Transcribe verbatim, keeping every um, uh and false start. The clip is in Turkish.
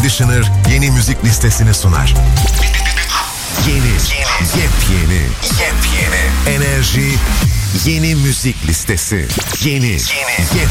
Conditioner yeni müzik listesini sunar. Yeni, yeni, yepyeni, yepyeni enerji, yeni müzik listesi. Yeni, yeni, yepyeni.